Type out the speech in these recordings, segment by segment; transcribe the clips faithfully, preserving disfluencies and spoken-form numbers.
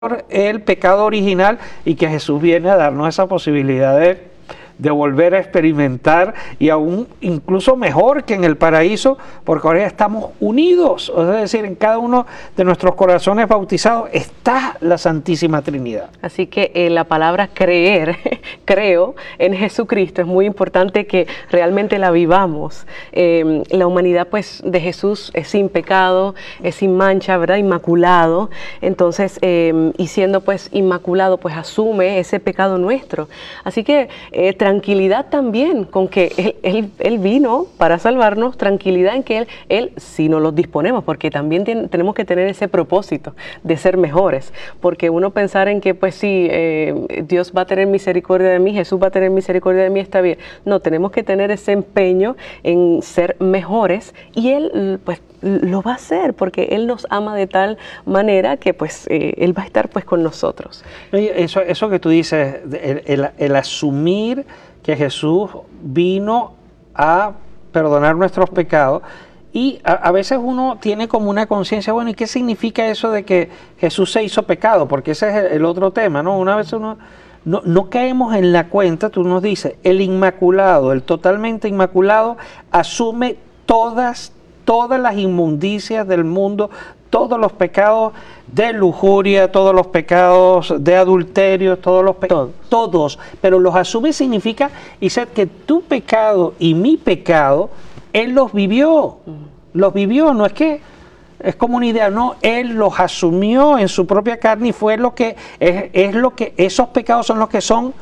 el pecado original y que Jesús viene a darnos esa posibilidad de, de volver a experimentar y aún incluso mejor que en el paraíso, porque ahora ya estamos unidos, es decir, en cada uno de nuestros corazones bautizados está la Santísima Trinidad. Así que eh, la palabra creer, creo en Jesucristo, es muy importante que realmente la vivamos. Eh, la humanidad pues de Jesús es sin pecado, es sin mancha, ¿verdad? Inmaculado. Entonces, eh, y siendo pues inmaculado, pues asume ese pecado nuestro. Así que eh, tranquilidad también con que él, él, él vino para salvarnos, tranquilidad en que Él, él si nos los disponemos, porque también tiene, tenemos que tener ese propósito de ser mejores, porque uno pensar en que pues sí, eh, Dios va a tener misericordia de mí, Jesús va a tener misericordia de mí, está bien. No, tenemos que tener ese empeño en ser mejores y Él pues lo va a hacer, porque Él nos ama de tal manera que pues eh, Él va a estar pues con nosotros. Eso, eso que tú dices, el, el, el asumir que Jesús vino a perdonar nuestros pecados, y a, a veces uno tiene como una conciencia, bueno, ¿y qué significa eso de que Jesús se hizo pecado? Porque ese es el, el otro tema, ¿no? Una vez uno no, no caemos en la cuenta, tú nos dices, el inmaculado, el totalmente inmaculado, asume todas, todas las inmundicias del mundo, todos los pecados de lujuria, todos los pecados de adulterio, todos los pecados, todos, pero los asume significa, dice que tu pecado y mi pecado, Él los vivió, los vivió, no es que es como una idea, no, Él los asumió en su propia carne y fue lo que, es, es lo que, esos pecados son los que son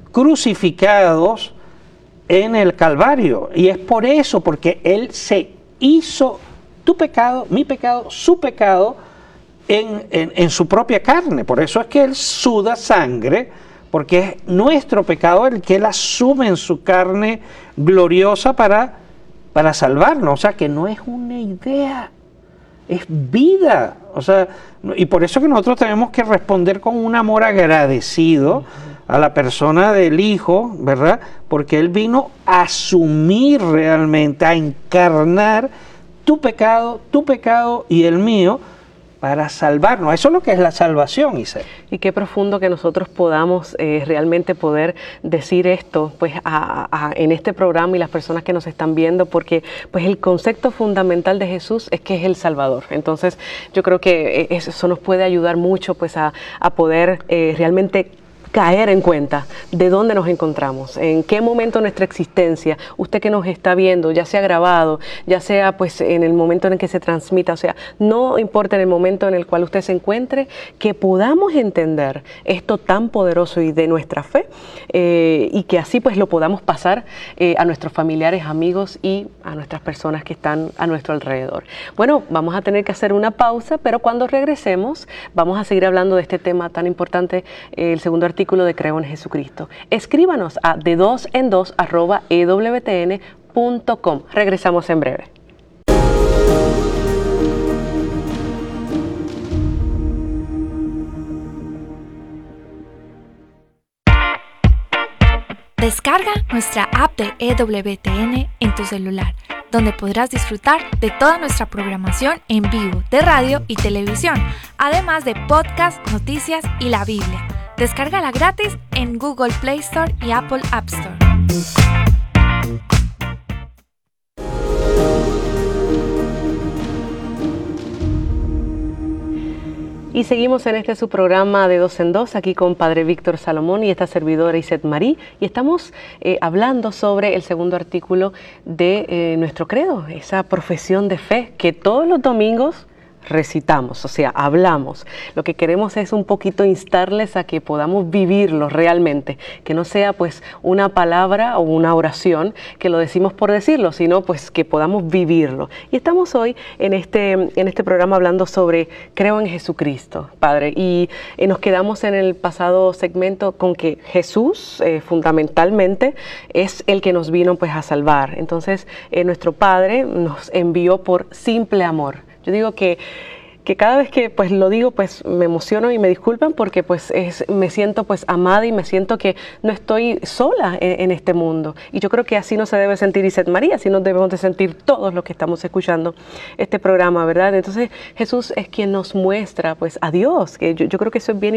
crucificados en el Calvario, y es por eso, porque Él se hizo tu pecado, mi pecado, su pecado en, en, en su propia carne. Por eso es que Él suda sangre, porque es nuestro pecado el que Él asume en su carne gloriosa para, para salvarnos. O sea, que no es una idea, es vida. O sea, y por eso que nosotros tenemos que responder con un amor agradecido a la persona del Hijo, ¿verdad? Porque Él vino a asumir realmente, a encarnar tu pecado, tu pecado y el mío, para salvarnos. Eso es lo que es la salvación, Isabel. Y qué profundo que nosotros podamos eh, realmente poder decir esto pues a, a, en este programa y las personas que nos están viendo, porque pues el concepto fundamental de Jesús es que es el Salvador. Entonces yo creo que eso nos puede ayudar mucho pues a, a poder eh, realmente caer en cuenta de dónde nos encontramos, en qué momento de nuestra existencia, usted que nos está viendo, ya sea grabado, ya sea pues en el momento en el que se transmita, o sea, no importa en el momento en el cual usted se encuentre, que podamos entender esto tan poderoso y de nuestra fe, eh, y que así pues lo podamos pasar eh, a nuestros familiares, amigos y a nuestras personas que están a nuestro alrededor. Bueno, vamos a tener que hacer una pausa, pero cuando regresemos vamos a seguir hablando de este tema tan importante, eh, el segundo artículo de Creo en Jesucristo. Escríbanos a de dos en dos arroba e w t n punto com. Regresamos en breve. Descarga nuestra app de E W T N en tu celular, donde podrás disfrutar de toda nuestra programación en vivo de radio y televisión, además de podcast, noticias y la Biblia. Descárgala gratis en Google Play Store y Apple App Store. Y seguimos en este su programa de dos en dos, aquí con Padre Víctor Salomón y esta servidora Iset Marí, y estamos eh, hablando sobre el segundo artículo de eh, nuestro credo, esa profesión de fe que todos los domingos recitamos, o sea, hablamos. Lo que queremos es un poquito instarles a que podamos vivirlo realmente, que no sea pues una palabra o una oración que lo decimos por decirlo, sino pues que podamos vivirlo. Y estamos hoy en este, en este programa hablando sobre Creo en Jesucristo, Padre, y eh, nos quedamos en el pasado segmento con que Jesús eh, fundamentalmente es el que nos vino pues a salvar. Entonces, eh, nuestro Padre nos envió por simple amor. Yo digo que, que cada vez que pues lo digo, pues me emociono y me disculpan porque pues es, me siento pues amada y me siento que no estoy sola en, en este mundo. Y yo creo que así no se debe sentir Iset María, así nos debemos de sentir todos los que estamos escuchando este programa, ¿verdad? Entonces Jesús es quien nos muestra pues a Dios, que yo, yo creo que eso es bien